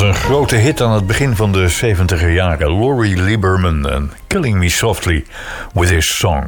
een grote hit aan het begin van de 70er jaren. Laurie Lieberman en Killing Me Softly with His Song.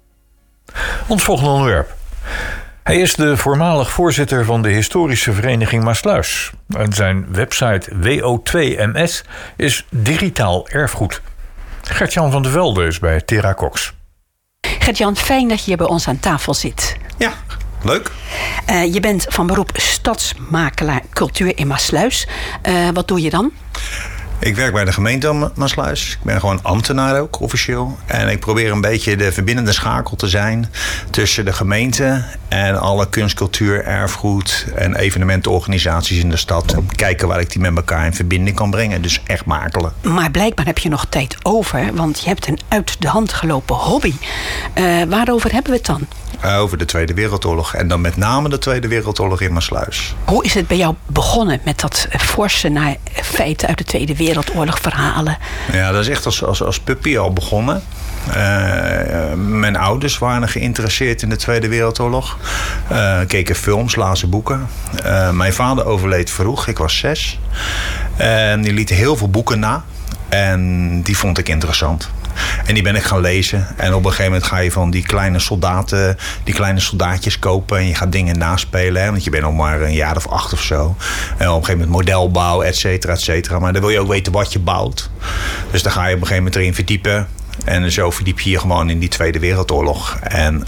Ons volgende onderwerp. Hij is de voormalig voorzitter van de historische vereniging Maassluis. En zijn website WO2MS is digitaal erfgoed. Gert-Jan van de Velde is bij Terra Cox. Gert-Jan, fijn dat je hier bij ons aan tafel zit. Ja, leuk. Je bent van beroep stadsmakelaar cultuur in Maassluis. Wat doe je dan? Ik werk bij de gemeente Maassluis. Ik ben gewoon ambtenaar ook, officieel. En ik probeer een beetje de verbindende schakel te zijn tussen de gemeente en alle kunst, cultuur, erfgoed en evenementenorganisaties in de stad. En kijken waar ik die met elkaar in verbinding kan brengen. Dus echt makelen. Maar blijkbaar heb je nog tijd over, want je hebt een uit de hand gelopen hobby. Waarover hebben we het dan? Over de Tweede Wereldoorlog. En dan met name de Tweede Wereldoorlog in Maassluis. Hoe is het bij jou begonnen met dat forsen naar feiten uit de Tweede Wereldoorlog verhalen? Ja, dat is echt als puppy al begonnen. Mijn ouders waren geïnteresseerd in de Tweede Wereldoorlog. Keken films, lazen boeken. Mijn vader overleed vroeg, ik was 6. En die liet heel veel boeken na. En die vond ik interessant. En die ben ik gaan lezen. En op een gegeven moment ga je van die kleine soldaatjes kopen. En je gaat dingen naspelen. Hè? Want je bent nog maar een jaar of 8 of zo. En op een gegeven moment modelbouw, et cetera, et cetera. Maar dan wil je ook weten wat je bouwt. Dus dan ga je op een gegeven moment erin verdiepen. En zo verdiep je je gewoon in die Tweede Wereldoorlog. En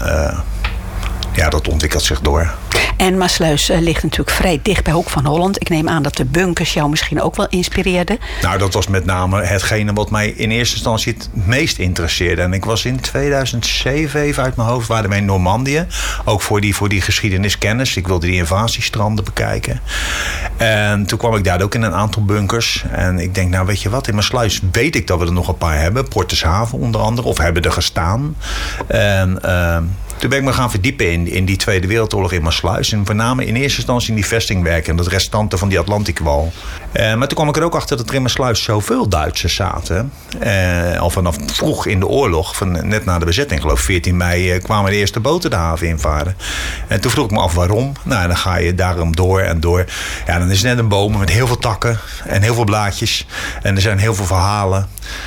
dat ontwikkelt zich door. En Maassluis ligt natuurlijk vrij dicht bij Hoek van Holland. Ik neem aan dat de bunkers jou misschien ook wel inspireerden. Nou, dat was met name hetgene wat mij in eerste instantie het meest interesseerde. En ik was in 2007, even uit mijn hoofd, waren wij in Normandië. Ook voor die geschiedeniskennis. Ik wilde die invasiestranden bekijken. En toen kwam ik daar ook in een aantal bunkers. En ik denk, nou weet je wat, in Maassluis weet ik dat we er nog een paar hebben. Portershaven onder andere, of hebben er gestaan. En toen ben ik me gaan verdiepen in die Tweede Wereldoorlog in Maassluis. En voornamelijk in eerste instantie in die vestingwerken en dat restanten van die Atlantikwal. Maar toen kwam ik er ook achter dat er in Maassluis zoveel Duitsers zaten. Al vanaf vroeg in de oorlog, net na de bezetting, geloof ik, 14 mei, kwamen de eerste boten de haven invaren. En toen vroeg ik me af waarom. Nou, dan ga je daarom door en door. Ja, dan is het net een boom met heel veel takken en heel veel blaadjes. En er zijn heel veel verhalen.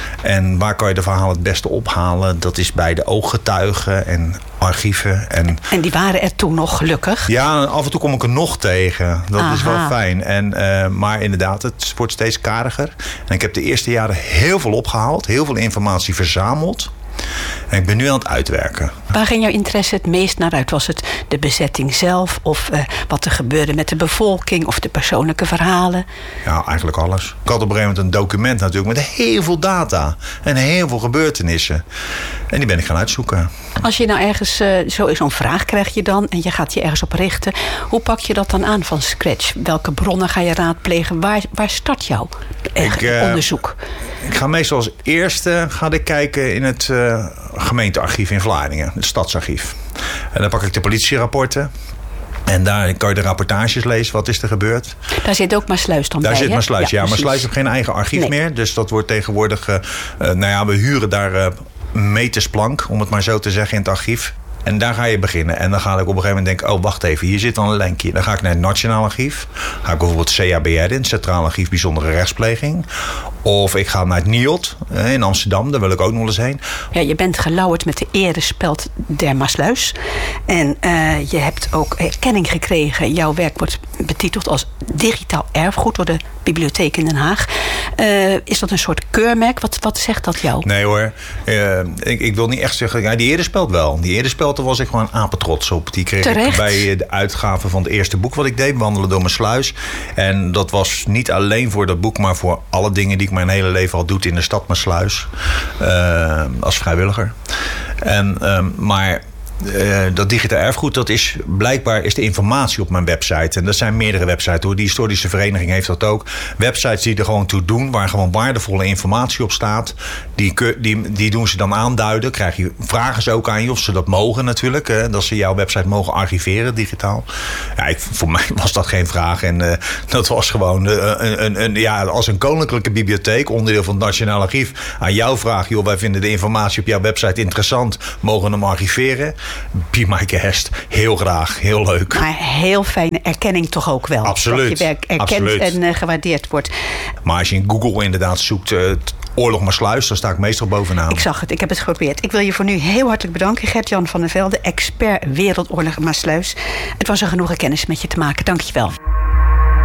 En waar kan je de verhalen het beste ophalen? Dat is bij de ooggetuigen en archieven. En die waren er toen nog, gelukkig? Ja, af en toe kom ik er nog tegen. Dat is wel fijn. Maar inderdaad, het wordt steeds kariger. En ik heb de eerste jaren heel veel opgehaald. Heel veel informatie verzameld. En ik ben nu aan het uitwerken. Waar ging jouw interesse het meest naar uit? Was het de bezetting zelf? Of wat er gebeurde met de bevolking? Of de persoonlijke verhalen? Ja, eigenlijk alles. Ik had op een gegeven moment een document natuurlijk met heel veel data. En heel veel gebeurtenissen. En die ben ik gaan uitzoeken. Als je nou ergens zo'n vraag krijg je dan en je gaat je ergens op richten. Hoe pak je dat dan aan van scratch? Welke bronnen ga je raadplegen? Waar start jouw onderzoek? Ik ga meestal als eerste kijken in het gemeentearchief in Vlaardingen. Het stadsarchief. En dan pak ik de politierapporten. En daar kan je de rapportages lezen. Wat is er gebeurd? Daar zit ook Maassluis dan bij, Daar zit Maassluis, ja. Maassluis heeft geen eigen archief meer. Dus dat wordt tegenwoordig... we huren daar metersplank, om het maar zo te zeggen, in het archief. En daar ga je beginnen. En dan ga ik op een gegeven moment denken, oh wacht even, hier zit dan een linkje. Dan ga ik naar het Nationaal Archief. Dan ga ik bijvoorbeeld CABR in, het Centraal Archief Bijzondere Rechtspleging. Of ik ga naar het NIOD in Amsterdam, daar wil ik ook nog eens heen. Ja, je bent gelauwerd met de erespeld der Maassluis. En je hebt ook erkenning gekregen. Jouw werk wordt betiteld als digitaal erfgoed door de Bibliotheek in Den Haag. Is dat een soort keurmerk? Wat zegt dat jou? Nee hoor, ik wil niet echt zeggen, ja, die erespeld wel. Die erespeld, daar was ik gewoon apetrots op. Die kreeg ik bij de uitgave van het eerste boek wat ik deed, Wandelen door Maassluis. En dat was niet alleen voor dat boek, maar voor alle dingen die ik mijn hele leven al doe in de stad Maassluis. Als vrijwilliger. Maar dat digitaal erfgoed, dat is blijkbaar is de informatie op mijn website. En dat zijn meerdere websites hoor. Die historische vereniging heeft dat ook. Websites die er gewoon toe doen, waar gewoon waardevolle informatie op staat. Die doen ze dan aanduiden. Vragen ze ook aan je of ze dat mogen natuurlijk. Dat ze jouw website mogen archiveren digitaal. Ja, voor mij was dat geen vraag. En dat was gewoon als een koninklijke bibliotheek, onderdeel van het Nationaal Archief, aan jou vraag, joh, wij vinden de informatie op jouw website interessant, mogen hem archiveren. be my guest. Heel graag, heel leuk. Maar heel fijne erkenning toch ook wel. Absoluut. Dat je werk erkend en gewaardeerd wordt. Maar als je in Google inderdaad zoekt... Oorlog Maasluis, dan sta ik meestal bovenaan. Ik zag het, ik heb het geprobeerd. Ik wil je voor nu heel hartelijk bedanken, Gert-Jan van der Velde, expert Wereldoorlog Maasluis. Het was een genoegen kennis met je te maken. Dank je wel.